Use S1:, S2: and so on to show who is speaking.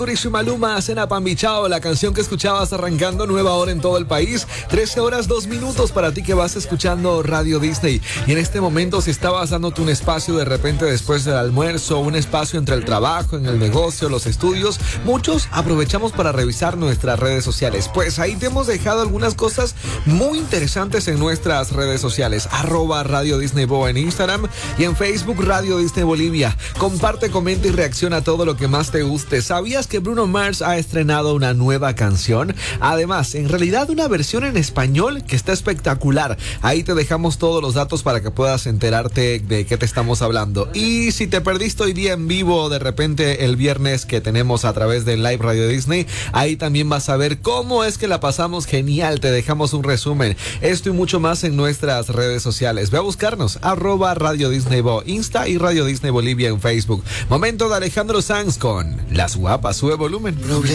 S1: Y Maluma, Cena Pambichao, la canción que escuchabas arrancando nueva hora en todo el país. 13 horas 2 minutos para ti que vas escuchando Radio Disney. Y en este momento, si estabas dándote un espacio de repente después del almuerzo, un espacio entre el trabajo, en el negocio, los estudios, muchos aprovechamos para revisar nuestras redes sociales. Pues ahí te hemos dejado algunas cosas muy interesantes en nuestras redes sociales. @Radio Disney Bo en Instagram y en Facebook Radio Disney Bolivia. Comparte, comenta y reacciona a todo lo que más te guste. ¿Sabías que Bruno Mars ha estrenado una nueva canción? Además, en realidad una versión en español que está espectacular. Ahí te dejamos todos los datos para que puedas enterarte de qué te estamos hablando. Y si te perdiste hoy día en vivo, de repente el viernes que tenemos a través de Live Radio Disney, ahí también vas a ver cómo es que la pasamos genial. Te dejamos un resumen. Esto y mucho más en nuestras redes sociales. Ve a buscarnos, @Radio Disney Bo, Insta y Radio Disney Bolivia en Facebook. Momento de Alejandro Sanz con Las Guapas. Sube volumen.